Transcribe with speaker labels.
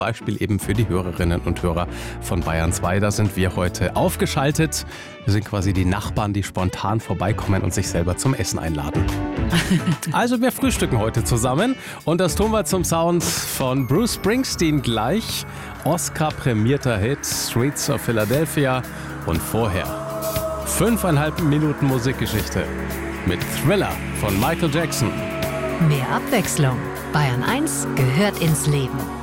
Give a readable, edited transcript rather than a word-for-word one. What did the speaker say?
Speaker 1: Beispiel eben für die Hörerinnen und Hörer von Bayern 2. Da sind wir heute aufgeschaltet. Wir sind quasi die Nachbarn, die spontan vorbeikommen und sich selber zum Essen einladen. Also wir frühstücken heute zusammen und das tun wir zum Sound von Bruce Springsteen gleich. Oscar-prämierter Hit Streets of Philadelphia und vorher 5,5 Minuten Musikgeschichte mit Thriller von Michael Jackson.
Speaker 2: Mehr Abwechslung. Bayern 1 gehört ins Leben.